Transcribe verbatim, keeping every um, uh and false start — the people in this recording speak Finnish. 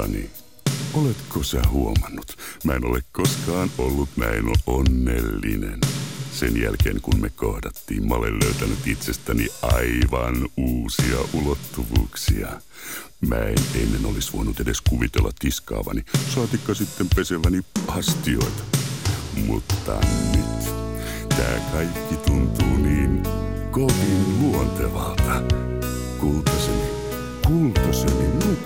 Jani, oletko sä huomannut? Mä en ole koskaan ollut näin onnellinen. Sen jälkeen kun me kohdattiin, mä olen löytänyt itsestäni aivan uusia ulottuvuuksia. Mä en ennen olisi voinut edes kuvitella tiskaavani, saatikka sitten peseväni astioita. Mutta nyt tää kaikki tuntuu niin kovin luontevalta. Kultaseni, kultaseni,